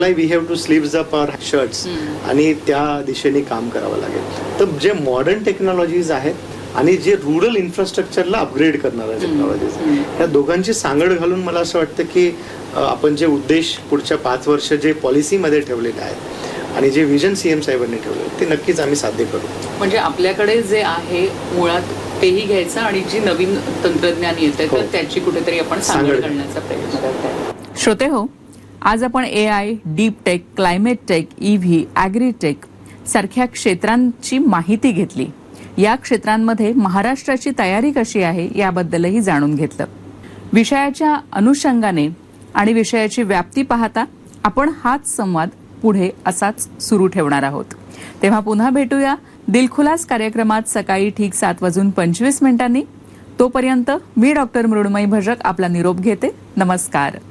We have to sleeves up our shirts आणि त्या दिशेने काम करावं लागेल. तर जे मॉडर्न टेक्नॉलॉजीज आहेत आणि जे रुरल इन्फ्रास्ट्रक्चरला अपग्रेड करणाऱ्या टेक्नॉलॉजीज, ह्या दोघांची सांगड घालून मला असं वाटतं की आपण जे उद्देश पुढच्या 5 वर्ष जे पॉलिसीमध्ये ठेवलेले आहेत आणि जे विजन सीएम साहेबांनी ठेवले ते नक्कीच आम्ही साध्य करू. म्हणजे आपल्याकडे जे आहे मुळात तेही घ्यायचं आणि जी नवीन तंत्रज्ञान येते तर त्याची कुठेतरी आपण सांगड घालण्याचा प्रयत्न करताय. श्रोते हो, आज आपण AI, deep tech, climate take, EV, agritech सारख्या क्षेत्रांची माहिती घेतली. या क्षेत्रांमध्ये महाराष्ट्राची तयारी कशी आहे याबद्दलही जाणून घेतलं. विषयाच्या अनुषंगाने आणि विषयाची व्याप्ती पाहता आपण हाच संवाद पुढे असाच सुरू ठेवणार आहोत. तेव्हा पुन्हा भेटूया दिलखुलास कार्यक्रमात सकाळी ठीक 7:25 तोपर्यंत मी डॉक्टर मृण्मयी भजक आपला निरोप घेते. नमस्कार.